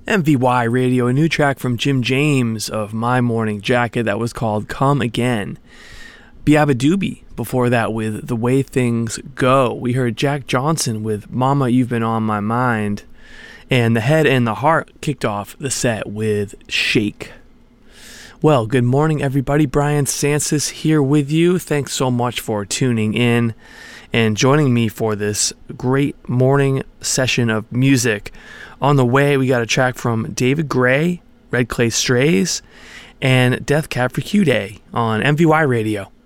MVY Radio, a new track from Jim James of My Morning Jacket that was called Come Again. Beabadoobie before that with The Way Things Go. We heard Jack Johnson with Mama You've Been On My Mind. And The Head and the Heart kicked off the set with Shake. Well, good morning everybody. Brian Sansis here with you. Thanks so much for tuning in and joining me for this great morning session of music. On the way, we got a track from David Gray, Red Clay Strays, and Death Cab for Q-Day on MVY Radio.